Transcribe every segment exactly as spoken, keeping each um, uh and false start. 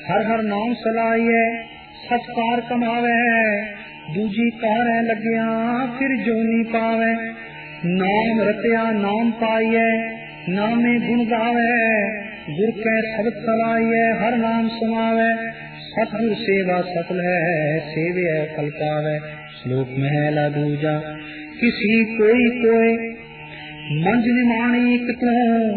हर हर नाम सलाइए सत्कार कमावे, दूजी कार लग्या फिर जोनी पावे। नाम रतिया नाम पाइए नामे गुण गावे, गुर के शब्द सलाइए हर नाम समावे। सतगुर सेवा सफल है सेवे फल पावे। श्लोक महला दूजा किसी कोई कोई मंज निमाणी तू,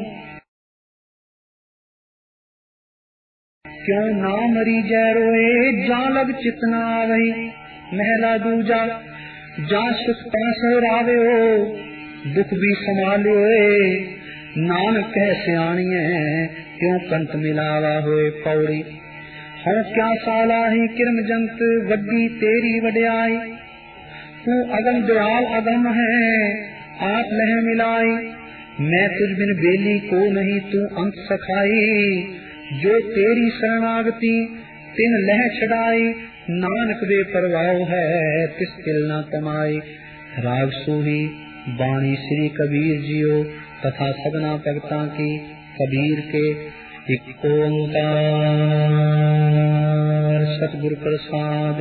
क्यों ना मरी जय रोए जा लग चितना वही। महला दूजा जा सुख पास रावे हो दुख भी संभालो, नानक कह सियाणिए क्यों कंठ मिलावा होए। पौड़ी हम क्या साला ही किरम जंत वड्डी तेरी वड्याई, तू अगम दयाल अगम है आप लह मिलाई। मैं तुझ बिन बेली को नहीं तू अंत सखाई, जो तेरी शरणागति तिन लह छड़ाई। नानक दे परवाह है तिस तिल न कमाई। राग सूही बाणी श्री कबीर जियो तथा सबना भगता की कबीर के एक ओंकार। सतगुरु प्रसाद।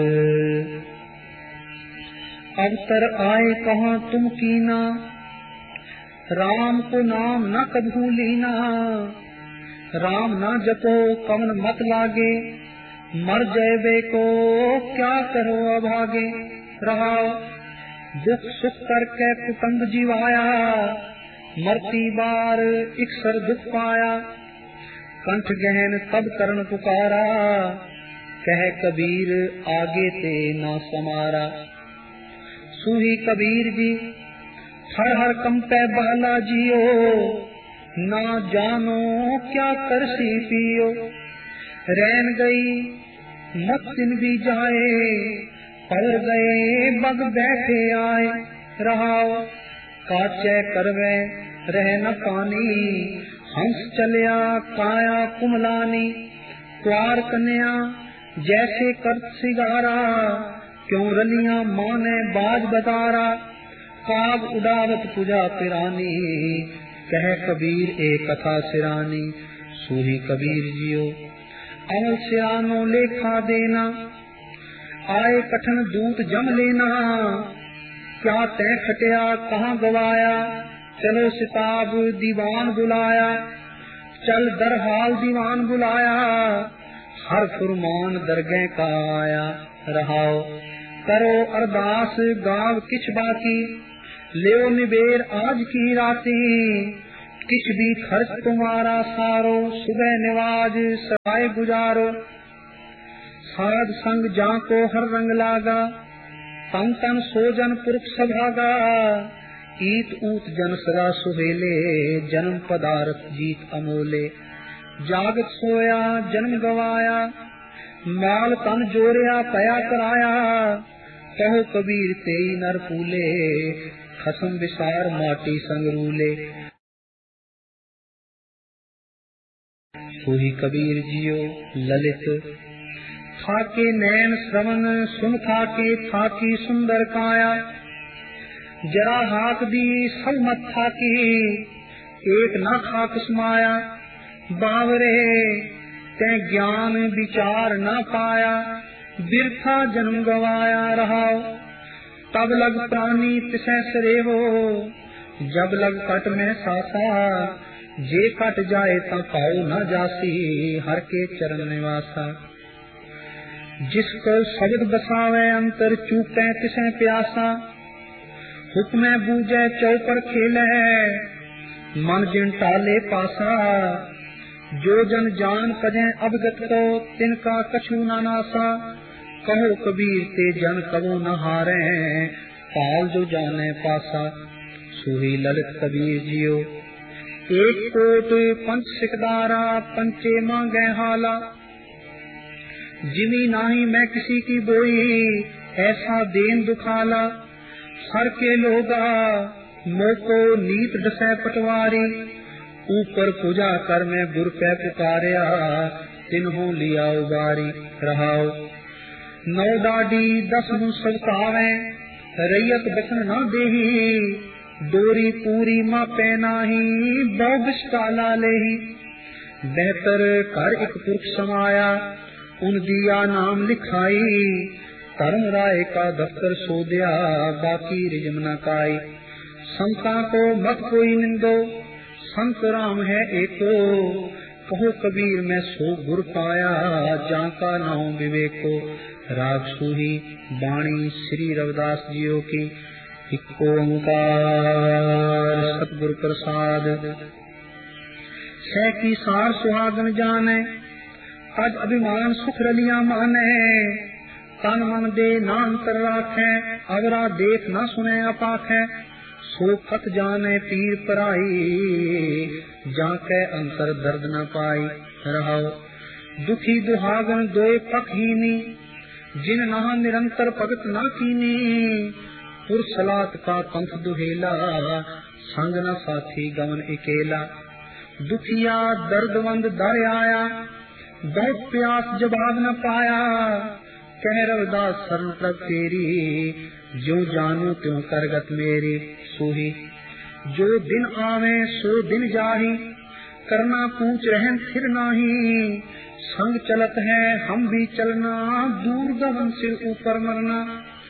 अवसर आए कहाँ तुम कीना, राम को नाम न कभू लीना। राम ना जपो कवन मत लागे, मर जयबे को क्या करो अभागे। रहाओ दुख सुख करके कुटुंब जीवाया, मरती बार इकसर दुख पाया। कंठ गहन तब करण पुकारा, कह कबीर आगे ते ना समारा। सूही कबीर जी हर हर कंपे बाला जियो, ना जानो क्या करसी पियो। रैन गई मत दिन भी जाए, पर गए बग बैठे आए। रहाओ काचे करवे रह न पानी, हंस चलिया काया कुमलानी। क्वार कन्या जैसे कर सिगारा, क्यों रलिया माने बाज बतारा। काग उड़ावत पूजा पिरानी, कह कबीर एक कथा सिरानी। सूही कबीर जियो अमल सिरानो लेखा देना, आए कठन दूत जम लेना। क्या तय खटिया कहाँ गवाया, चलो सिताब दीवान बुलाया। चल दरहाल दीवान बुलाया, हर फुरमान दरगह का आया। रहाओ करो अरदास गाव किछ बाकी, ले निबेर आज की राती। किछ भी खर्च तुम्हारा सारो, सुबह निवाज सराय गुजारो। साध संग जाको हर रंग लागा, तन तन सोजन पुरख सभागा। ईत ऊत जन सदा सुहेले, जन्म पदार्थ जीत अमोले। जागत सोया जन्म गवाया, माल तन जोरिया पया कराया। कहो कबीर तेई नर फूले, खसम विसार माटी संग रूले। सूही कबीर जियो ललित थाके नैन श्रवण सुन थाके थाकी सुंदर काया। जरा हाथ दी सब मत थाकी, एक न खाक समाया। बावरे ते ज्ञान विचार न पाया, बिरथा जन्म गवाया। रहाओ तब लग प्राणी तिसै सरे हो, जब लग कट में सासा। जे कट जाए ता पाओ न जासी, हर के चरण निवासा। जिसको शब्द बसावे अंतर चूके तिसै प्यासा। हुक्मे बूझे चौपर खेले, मन जिन टाले पासा। जो जन जान कजे अवगत को, तिनका कछु न नासा। कहो कबीर ते जन कबो न हारे, पाल जो जाने पासा। सूही ललित कबीर जियो एक कोट पंच सिकदारा, पंचे मांगे हाला। जिमी नाही मैं किसी की बोई, ऐसा देन दुखाला। हर के लोगा मोको नीत डसै पटवारी। ऊपर पूजा कर मैं गुर कै पुकारिया, तिन्हों लिया उबारी। रहाओ नौ डाडी दस मुँह सबकावे, रैयत बसन न देही। डोरी पूरी माँ पैनाही, बोगिश काला लेही। बेहतर कर एक पुरख समाया, उन दिया नाम लिखाई, धर्म राय का दफ्तर सो दिया, बाकी रिजम न काई। संता को मत कोई निंदो, संत राम है एको, कहो कबीर मैं सो गुर पाया, जाका नाम विवेको। राग सूही बाणी श्री रविदास जियो की। एक ओंकार सतगुरु प्रसाद। सह की सार सुहागन जाने, अज अभिमान सुख रलिया माने, तन मन दे नाम कर राखे, अवरा देख न सुने अपाखे। सो कत जाने पीर पराई, जाके अंतर दर्द न पाई। रहो दुखी दुहागन दोए पखहीनी, जिन नहा निरंतर भगत न कीनी। पुरसलात का पंथ दुहेला, संग न साथी गवन अकेला। दुखिया दर्दवंद दर आया, बहुत प्यास जवाब न पाया। कह रविदास शरण प्रभ तेरी, जो जानू त्यों करगत मेरी। सोही जो दिन आवे सो दिन जाही, करना पूछ रहन फिर नाही। संग चलत है हम भी चलना, दूर गगन से ऊपर मरना।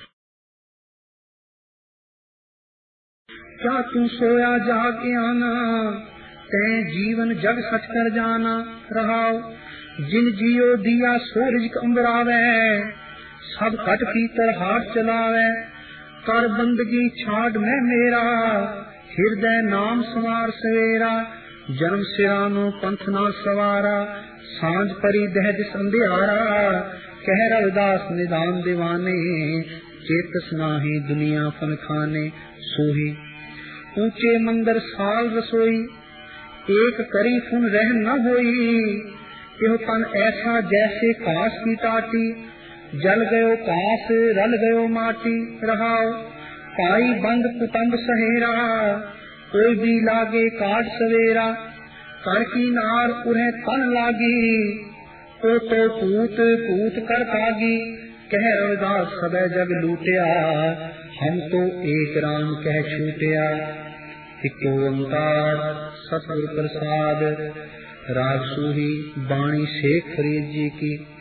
क्या तू सोया जाग के आना, तै जीवन जग सच कर जाना। रहाओ जिन जियो दिया सो रिज़्क़ अंबरावे, सब कट पीतर हाथ चलावे। कर बंदगी छाड़ मैं मेरा, हृदय नाम सवार सवेरा। जन्म सिरानो पंथ ना सवारा, सांझ परी दह दिस अंधियारा। कह रविदास निदान दीवाने, चेतस नाही दुनिया फन खाने। सोही ऊंचे मंदिर साल रसोई, एक करी फुन रह न होई। यह तन ऐसा जैसे काश की टाटी, जल गयो काश रल गयो माटी। रहाओ पाई बंद कुटुंब सहेरा, कोई भी लागे काट सवेरा। कर की नार उन्हें तन लागी, तो तो पूत पूत कर भागी। कह रविदास सब जग लूटिया, हम तो एक राम कह छूटिया। एक ओंकार सतगुरु प्रसाद। राग सूही बाणी शेख फरीद जी की।